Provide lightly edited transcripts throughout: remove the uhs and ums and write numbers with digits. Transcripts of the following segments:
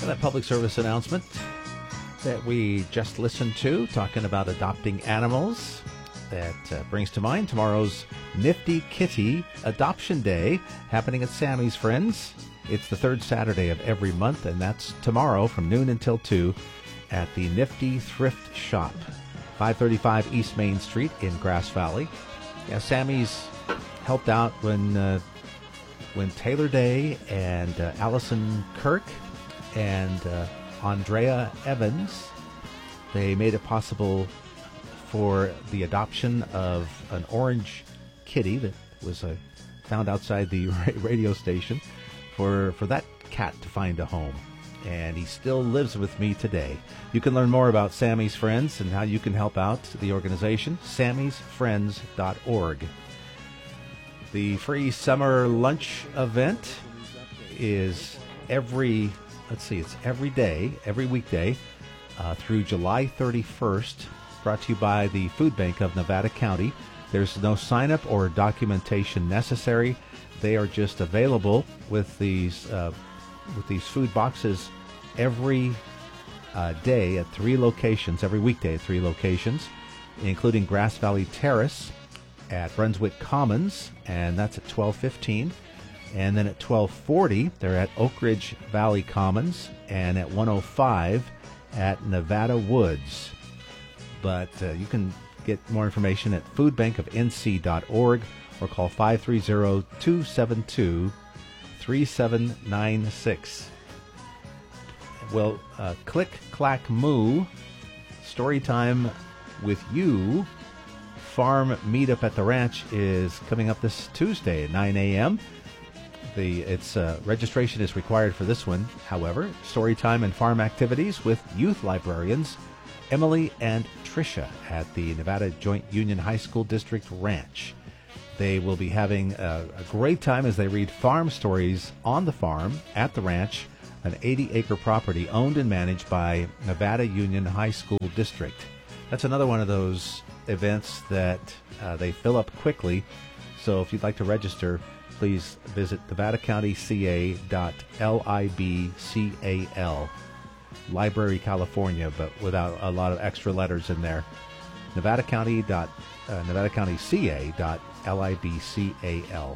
And that public service announcement that we just listened to, talking about adopting animals, that brings to mind tomorrow's Nifty Kitty Adoption Day, happening at Sammy's Friends. It's the third Saturday of every month, and that's tomorrow from noon until 2 at the Nifty Thrift Shop, 535 East Main Street in Grass Valley. Yeah, Sammy's helped out when Taylor Day and Allison Kirk and Andrea Evans, they made it possible for the adoption of an orange kitty that was found outside the radio station, for that cat to find a home. And he still lives with me today. You can learn more about Sammy's Friends and how you can help out the organization, sammysfriends.org. The free summer lunch event is every day, every weekday through July 31st, brought to you by the Food Bank of Nevada County. There's no sign-up or documentation necessary. They are just available with these food boxes every day at 3 locations, every weekday at 3 locations, including Grass Valley Terrace at Brunswick Commons, and that's at 12:15. And then at 12:40, they're at Oak Ridge Valley Commons, and at 1:05 at Nevada Woods. But you can get more information at foodbankofnc.org or call 530-272-3796. Well, Click Clack Moo, story time with you. Farm meetup at the ranch is coming up this Tuesday at 9 a.m. Registration is required for this one. However, story time and farm activities with youth librarians Emily and Tricia at the Nevada Joint Union High School District Ranch. They will be having a great time as they read farm stories on the farm at the ranch, an 80-acre property owned and managed by Nevada Union High School District. That's another one of those events that they fill up quickly. So if you'd like to register, please visit nevadacountyca.libcal. Library, California, but without a lot of extra letters in there. nevadacountyca.libcal.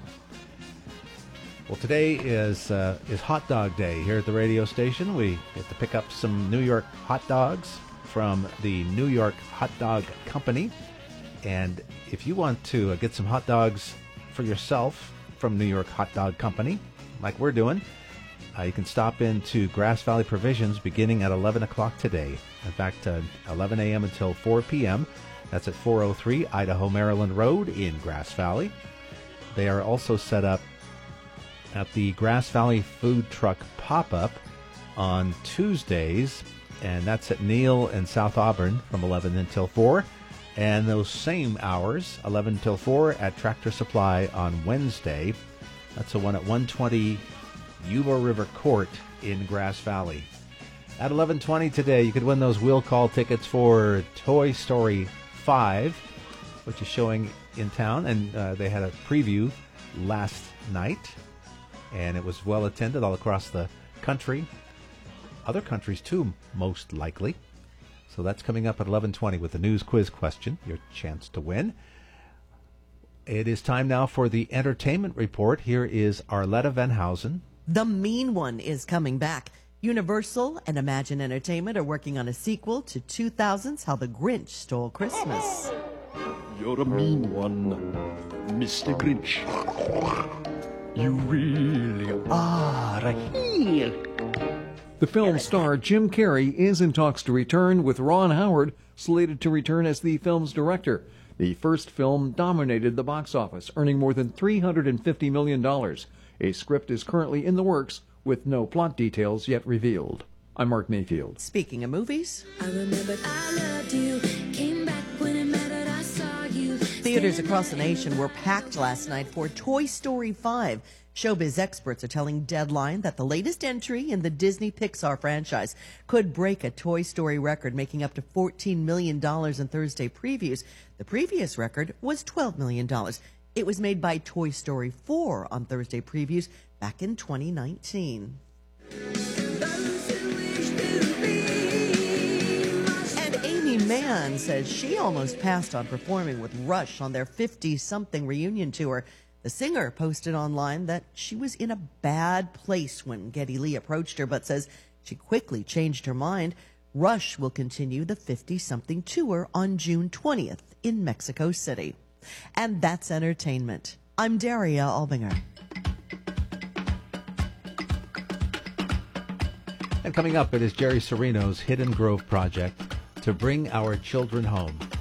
Well, today is Hot Dog Day here at the radio station. We get to pick up some New York hot dogs from the New York Hot Dog Company. And if you want to get some hot dogs for yourself from New York Hot Dog Company, like we're doing, you can stop into Grass Valley Provisions beginning at 11 o'clock today. In fact, 11 a.m. until 4 p.m. That's at 403 Idaho, Maryland Road in Grass Valley. They are also set up at the Grass Valley Food Truck Pop-Up on Tuesdays, and that's at Neal and South Auburn from 11 until 4. And those same hours, 11 until 4, at Tractor Supply on Wednesday. That's the one at 120 Yuba River Court in Grass Valley. At 11:20 today, you could win those will call tickets for Toy Story 5, which is showing in town, and they had a preview last night, and it was well attended all across the country. Other countries too, most likely. So that's coming up at 11:20 with the news quiz question, your chance to win. It is time now for the entertainment report. Here is Arletta Van Housen. The Mean One is coming back. Universal and Imagine Entertainment are working on a sequel to 2000's How the Grinch Stole Christmas. You're a mean one, Mr. Grinch. You really are a heel. The film star Jim Carrey is in talks to return, with Ron Howard slated to return as the film's director. The first film dominated the box office, earning more than $350 million. A script is currently in the works, with no plot details yet revealed. I'm Mark Mayfield. Speaking of movies, I remembered I loved you. Came back when it mattered, I saw you. theaters across the nation were packed last night for Toy Story 5. Showbiz experts are telling Deadline that the latest entry in the Disney Pixar franchise could break a Toy Story record, making up to $14 million in Thursday previews. The previous record was $12 million. It was made by Toy Story 4 on Thursday previews back in 2019. Anne says she almost passed on performing with Rush on their 50-something reunion tour. The singer posted online that she was in a bad place when Geddy Lee approached her, but says she quickly changed her mind. Rush will continue the 50-something tour on June 20th in Mexico City. And that's entertainment. I'm Daria Albinger. And coming up, it is Jerry Serino's Hidden Grove Project to bring our children home.